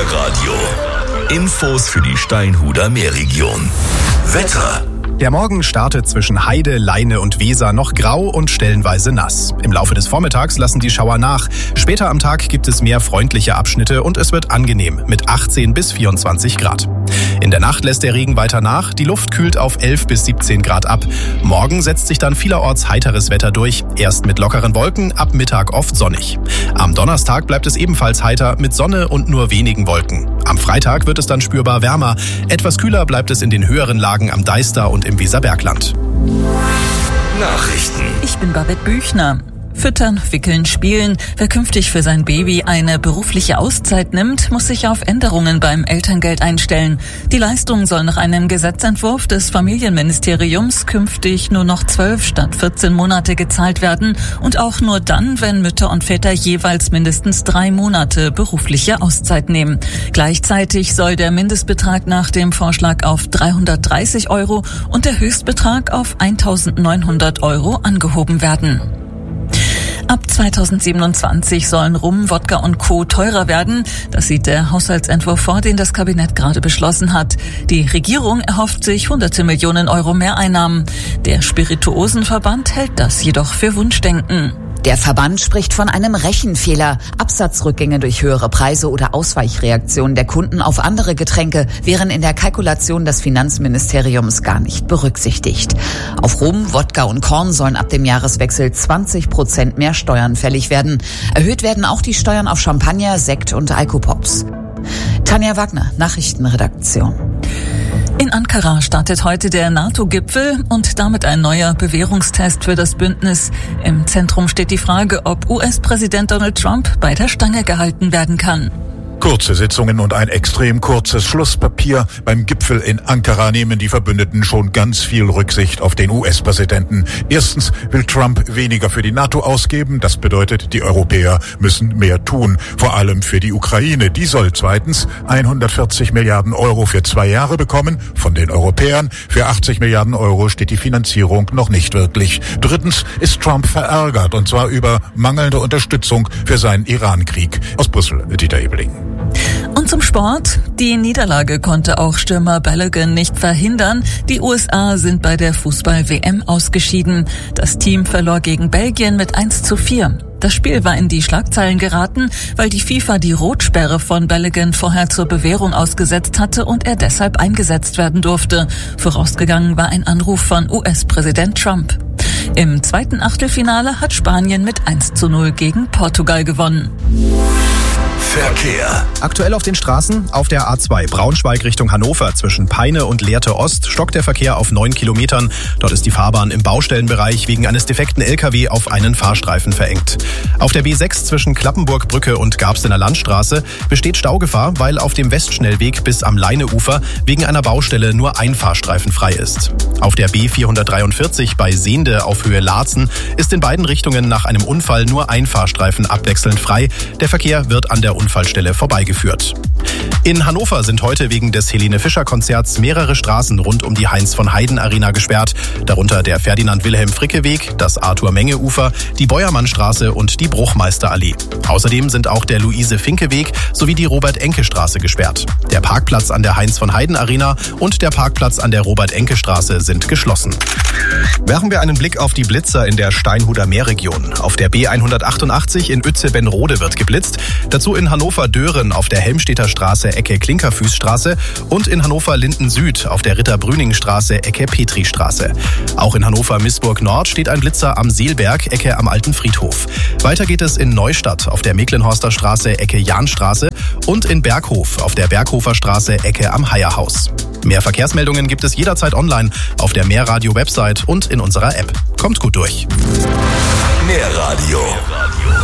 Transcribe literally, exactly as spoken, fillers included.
Meerradio. Infos für die Steinhuder Meerregion. Wetter. Der Morgen startet zwischen Heide, Leine und Weser noch grau und stellenweise nass. Im Laufe des Vormittags lassen die Schauer nach. Später am Tag gibt es mehr freundliche Abschnitte und es wird angenehm mit achtzehn bis vierundzwanzig Grad. In der Nacht lässt der Regen weiter nach. Die Luft kühlt auf elf bis siebzehn Grad ab. Morgen setzt sich dann vielerorts heiteres Wetter durch. Erst mit lockeren Wolken, ab Mittag oft sonnig. Am Donnerstag bleibt es ebenfalls heiter mit Sonne und nur wenigen Wolken. Am Freitag wird es dann spürbar wärmer. Etwas kühler bleibt es in den höheren Lagen am Deister und im Weserbergland. Nachrichten. Ich bin Babette Büchner. Füttern, wickeln, spielen. Wer künftig für sein Baby eine berufliche Auszeit nimmt, muss sich auf Änderungen beim Elterngeld einstellen. Die Leistung soll nach einem Gesetzentwurf des Familienministeriums künftig nur noch zwölf statt vierzehn Monate gezahlt werden und auch nur dann, wenn Mütter und Väter jeweils mindestens drei Monate berufliche Auszeit nehmen. Gleichzeitig soll der Mindestbetrag nach dem Vorschlag auf dreihundertdreißig Euro und der Höchstbetrag auf eintausendneunhundert Euro angehoben werden. Ab zweitausendsiebenundzwanzig sollen Rum, Wodka und Co. teurer werden. Das sieht der Haushaltsentwurf vor, den das Kabinett gerade beschlossen hat. Die Regierung erhofft sich hunderte Millionen Euro Mehreinnahmen. Der Spirituosenverband hält das jedoch für Wunschdenken. Der Verband spricht von einem Rechenfehler. Absatzrückgänge durch höhere Preise oder Ausweichreaktionen der Kunden auf andere Getränke wären in der Kalkulation des Finanzministeriums gar nicht berücksichtigt. Auf Rum, Wodka und Korn sollen ab dem Jahreswechsel zwanzig Prozent mehr Steuern fällig werden. Erhöht werden auch die Steuern auf Champagner, Sekt und Alkopops. Tanja Wagner, Nachrichtenredaktion. In Ankara startet heute der NATO-Gipfel und damit ein neuer Bewährungstest für das Bündnis. Im Zentrum steht die Frage, ob U S-Präsident Donald Trump bei der Stange gehalten werden kann. Kurze Sitzungen und ein extrem kurzes Schlusspapier. Beim Gipfel in Ankara nehmen die Verbündeten schon ganz viel Rücksicht auf den U S-Präsidenten. Erstens will Trump weniger für die NATO ausgeben. Das bedeutet, die Europäer müssen mehr tun. Vor allem für die Ukraine. Die soll zweitens hundertvierzig Milliarden Euro für zwei Jahre bekommen von den Europäern. Für achtzig Milliarden Euro steht die Finanzierung noch nicht wirklich. Drittens ist Trump verärgert, und zwar über mangelnde Unterstützung für seinen Iran-Krieg. Aus Brüssel, Dieter Ebeling. Und zum Sport. Die Niederlage konnte auch Stürmer Balogun nicht verhindern. Die U S A sind bei der Fußball-W M ausgeschieden. Das Team verlor gegen Belgien mit eins zu vier. Das Spiel war in die Schlagzeilen geraten, weil die FIFA die Rotsperre von Balogun vorher zur Bewährung ausgesetzt hatte und er deshalb eingesetzt werden durfte. Vorausgegangen war ein Anruf von U S-Präsident Trump. Im zweiten Achtelfinale hat Spanien mit eins zu null gegen Portugal gewonnen. Verkehr. Aktuell auf den Straßen. Auf der A zwei Braunschweig Richtung Hannover zwischen Peine und Lehrte Ost stockt der Verkehr auf neun Kilometern. Dort ist die Fahrbahn im Baustellenbereich wegen eines defekten L K W auf einen Fahrstreifen verengt. Auf der B sechs zwischen Klappenburgbrücke und Garbstener Landstraße besteht Staugefahr, weil auf dem Westschnellweg bis am Leineufer wegen einer Baustelle nur ein Fahrstreifen frei ist. Auf der B vierhundertdreiundvierzig bei Sehnde auf Höhe Laatzen ist in beiden Richtungen nach einem Unfall nur ein Fahrstreifen abwechselnd frei. Der Verkehr wird an der Unfallstelle vorbeigeführt. In Hannover sind heute wegen des Helene-Fischer-Konzerts mehrere Straßen rund um die Heinz-von-Heiden-Arena gesperrt, darunter der Ferdinand-Wilhelm-Fricke-Weg, das Arthur-Menge-Ufer, die Beuermannstraße und die Bruchmeisterallee. Außerdem sind auch der Luise-Finke-Weg sowie die Robert-Enke-Straße gesperrt. Der Parkplatz an der Heinz-von-Heiden-Arena und der Parkplatz an der Robert-Enke-Straße sind geschlossen. Werfen wir einen Blick auf die Blitzer in der Steinhuder Meerregion. Auf der B hundertachtundachtzig in Uetze-Benrode wird geblitzt, dazu in Hannover-Dören auf der Helmstedter Straße Ecke Klinkerfüßstraße und in Hannover-Linden Süd auf der Ritter-Brüning-Straße Ecke Petristraße. Auch in Hannover-Missburg-Nord steht ein Blitzer am Seelberg Ecke am Alten Friedhof. Weiter geht es in Neustadt auf der Mecklenhorster Straße Ecke Jahnstraße und in Berghof auf der Berghofer Straße Ecke am Heierhaus. Mehr Verkehrsmeldungen gibt es jederzeit online auf der Meerradio-Website und in unserer App. Kommt gut durch. Meerradio.